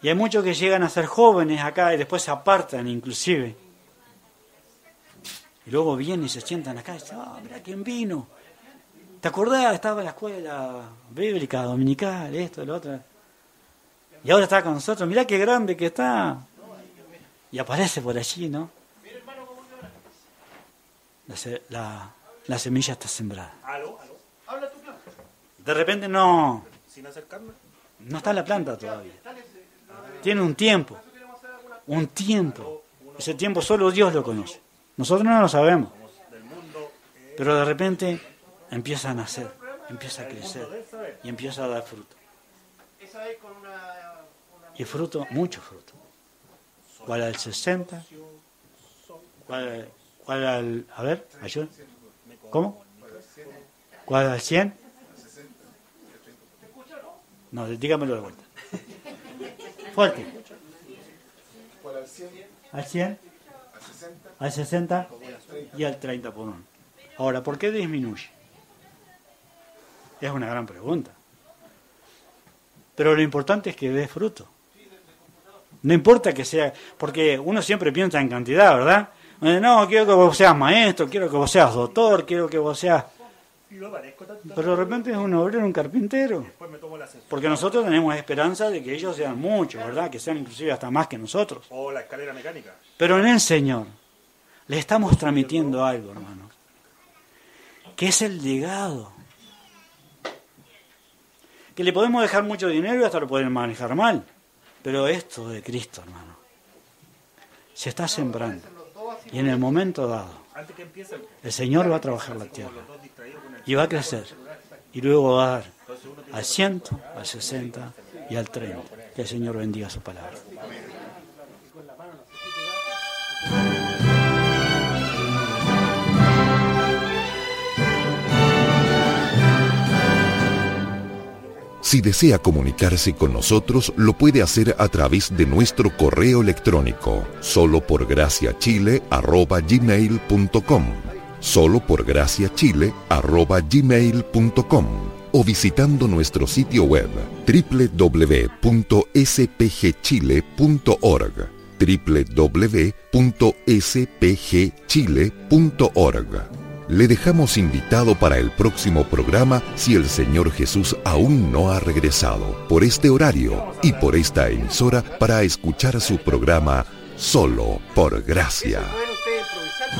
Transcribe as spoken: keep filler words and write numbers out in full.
Y hay muchos que llegan a ser jóvenes acá y después se apartan inclusive. Y luego vienen y se sientan acá y dicen, ah, oh, mirá quién vino. ¿Te acordás? Estaba en la escuela bíblica, dominical, esto, lo otro. Y ahora está con nosotros, mirá qué grande que está. Y aparece por allí, ¿no? La, la, la semilla está sembrada. De repente no, no está la planta todavía. Tiene un tiempo. Un tiempo. Ese tiempo solo Dios lo conoce. Nosotros no lo sabemos. Pero de repente empieza a nacer, empieza a crecer y empieza a dar fruto. Y fruto, mucho fruto. ¿Cuál al sesenta? ¿Cuál, cuál al... A ver, ayuda. ¿Cómo? ¿Cuál al cien? No, dígamelo de vuelta. Fuerte. ¿Cuál al cien? ¿Al cien? ¿Al sesenta? Y al treinta por uno. Ahora, ¿por qué disminuye? Es una gran pregunta. Pero lo importante es que dé fruto. No importa que sea, porque uno siempre piensa en cantidad, ¿verdad? No, quiero que vos seas maestro, quiero que vos seas doctor, quiero que vos seas... Pero de repente es un obrero, un carpintero. Porque nosotros tenemos esperanza de que ellos sean muchos, ¿verdad? Que sean inclusive hasta más que nosotros. O la escalera mecánica. Pero en el Señor le estamos transmitiendo algo, hermanos, que es el legado. Que le podemos dejar mucho dinero y hasta lo pueden manejar mal. Pero esto de Cristo, hermano, se está sembrando. Y en el momento dado, el Señor va a trabajar la tierra. Y va a crecer. Y luego va a dar al ciento, al sesenta y al treinta. Que el Señor bendiga su palabra. Si desea comunicarse con nosotros, lo puede hacer a través de nuestro correo electrónico, solo por gracia chile arroba gmail punto com, solo por gracia chile arroba gmail punto com, o visitando nuestro sitio web doble u doble u doble u punto s p g chile punto org, doble u doble u doble u punto s p g chile punto org. Le dejamos invitado para el próximo programa si el Señor Jesús aún no ha regresado, por este horario y por esta emisora, para escuchar su programa Solo por Gracia.